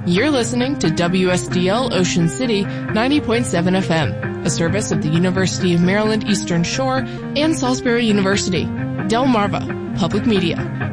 You're listening to WSDL Ocean City 90.7 FM, a service of the University of Maryland Eastern Shore and Salisbury University. Delmarva Public Media.